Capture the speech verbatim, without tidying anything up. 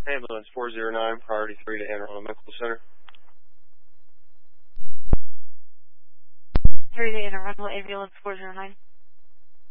Ambulance four zero nine, priority three to Anne Arundel Medical Center. three to Anne Arundel, ambulance four zero nine.